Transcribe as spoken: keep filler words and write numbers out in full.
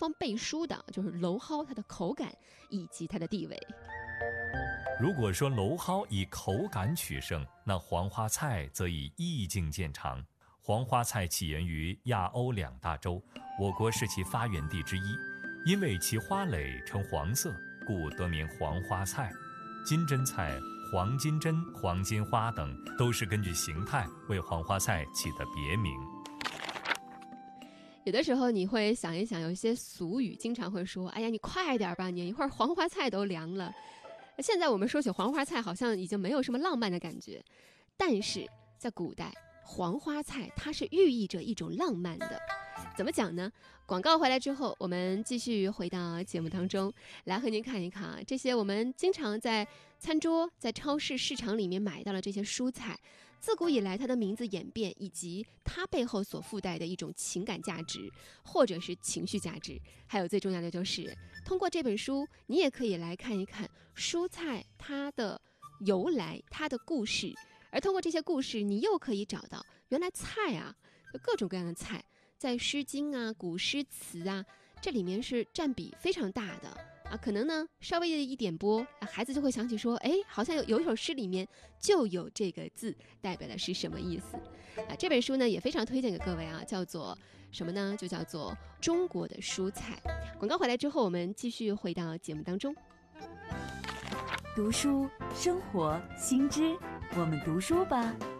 方背书的，就是蒌蒿它的口感以及它的地位。 如果说蒌蒿以口感取胜，那黄花菜则以意境见长。黄花菜起源于亚欧两大洲，我国是其发源地之一。因为其花蕾呈黄色，故得名黄花菜。金针菜、黄金针、黄金花等都是根据形态为黄花菜起的别名。 有的时候你会想一想，有一些俗语经常会说，哎呀，你快点吧，你一会儿黄花菜都凉了。现在我们说起黄花菜好像已经没有什么浪漫的感觉，但是在古代，黄花菜它是寓意着一种浪漫的。怎么讲呢？广告回来之后，我们继续回到节目当中，来和您看一看啊，这些我们经常在餐桌、在超市、市场里面买到的这些蔬菜，自古以来它的名字演变，以及它背后所附带的一种情感价值，或者是情绪价值。还有最重要的就是，通过这本书，你也可以来看一看蔬菜它的由来、它的故事。而通过这些故事，你又可以找到原来菜啊，有各种各样的菜，在《诗经》啊、古诗词啊，这里面是占比非常大的啊。可能呢，稍微的一点播，孩子就会想起说，哎，好像有有一首诗里面就有这个字，代表的是什么意思啊？这本书呢也非常推荐给各位啊，叫做什么呢？就叫做《中国的蔬菜》。广告回来之后，我们继续回到节目当中。 读书、生活、新知，我们读书吧。